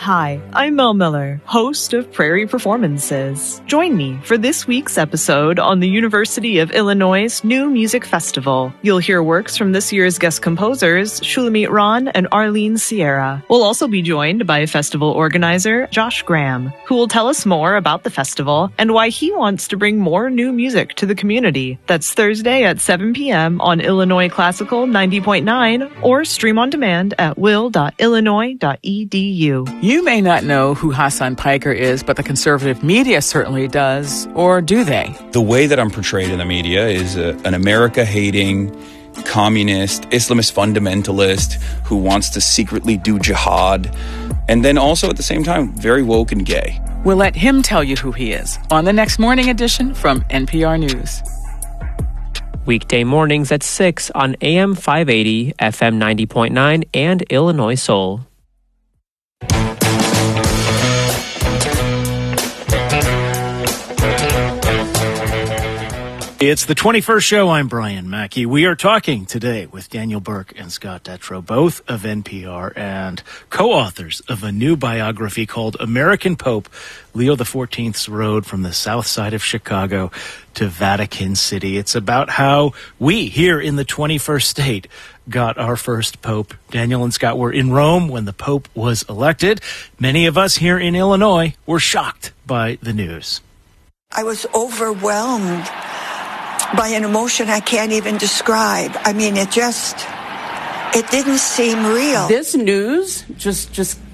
Hi, I'm Mel Miller, host of Prairie Performances. Join me for this week's episode on the University of Illinois' New Music Festival. You'll hear works from this year's guest composers, Shulamit Ron and Arlene Sierra. We'll also be joined by festival organizer Josh Graham, who will tell us more about the festival and why he wants to bring more new music to the community. That's Thursday at 7 p.m. on Illinois Classical 90.9 or stream on demand at will.illinois.edu. You may not know who Hassan Piker is, but the conservative media certainly does. Or do they? The way that I'm portrayed in the media is an America-hating, communist, Islamist fundamentalist who wants to secretly do jihad, and then also at the same time, very woke and gay. We'll let him tell you who he is on the next morning edition from NPR News. Weekday mornings at 6 on AM 580, FM 90.9, and Illinois Soul. It's the 21st show. I'm Brian Mackey. We are talking today with Daniel Burke and Scott Detrow, both of NPR and co-authors of a new biography called American Pope, Leo XIV's Road from the South Side of Chicago to Vatican City. It's about how we here in the 21st state got our first pope. Daniel and Scott were in Rome when the pope was elected. Many of us here in Illinois were shocked by the news. I was overwhelmed by an emotion I can't even describe. I mean, it didn't seem real. This news just